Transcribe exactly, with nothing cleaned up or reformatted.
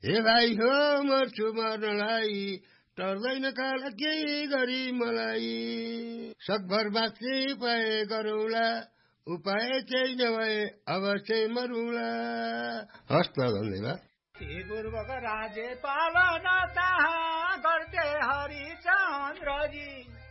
हे भाइ हो मर्छु मर्नलाई, टर्दैन काल केही गरी मलाई। सकभर बाँच्ने पाए गरौँला, उपाय केही नभए अवश्य मरौँला। हस् त धन्यवाद। पूर्वक राज्य पालन ताहा गर्थे हरिचन्द्रजी,